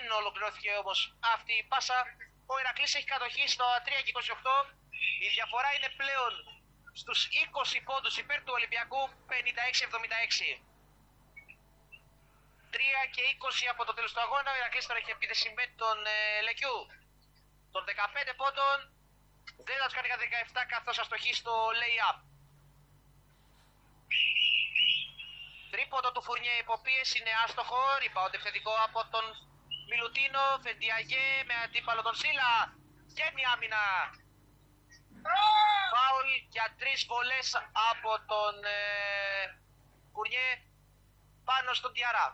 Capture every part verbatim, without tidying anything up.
Δεν ολοκληρώθηκε όμως αυτή η πάσα. Ο Ηρακλής έχει κατοχή στο τρία και είκοσι οκτώ. Η διαφορά είναι πλέον στους είκοσι πόντους υπέρ του Ολυμπιακού, πενήντα έξι εβδομήντα έξι. τρία και είκοσι από το τέλος του αγώνα. Ο Ηρακλής τώρα έχει επίθεση με τον ε, Λεκιού των δεκαπέντε πόντων. Δεν θα τους κάνει δεκαεπτά καθώς αστοχεί στο lay-up. Τρίποντο του Φουρνιέ υποπίεση είναι άστοχο. Rebound επιθετικό από τον Μιλουτίνο. Φεντιαγέ με αντίπαλο τον Σίλα. Βγαίνει άμυνα. Φάουλ για τρεις βολές από τον ε, Φουρνιέ πάνω στον Διαρά.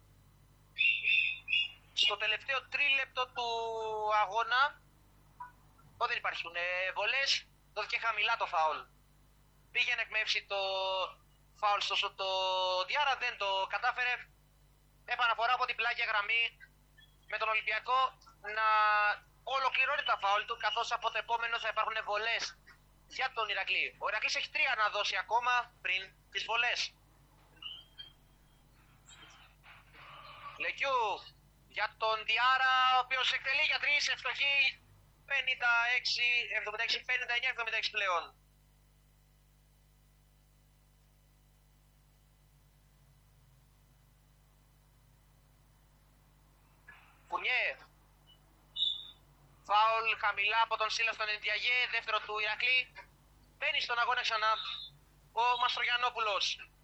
Στο τελευταίο τρίλεπτο του αγώνα oh, δεν υπάρχουν ε, βολές. Δόθηκε χαμηλά το φάουλ. Πήγε να εκμεύσει το φάουλ στο το Διάρα, δεν το κατάφερε. Επαναφορά από την πλάγια γραμμή με τον Ολυμπιακό να ολοκληρώνει τα φάουλ του, καθώς από το επόμενο θα υπάρχουν βολές για τον Ηρακλή. Ο Ηρακλής έχει τρία να δώσει ακόμα πριν τις βολές. Λεκιού για τον Διάρα, ο οποίος εκτελεί για τρεις, ευστοχή. Πενήντα έξι εβδομήντα έξι, πενήντα εννιά εβδομήντα έξι πλέον. Φουρνιέ. Φάουλ χαμηλά από τον Σίλα στον Εντιαγέ, δεύτερο του Ηρακλή. Μπαίνει στον αγώνα ξανά ο Μαστρογιαννόπουλος.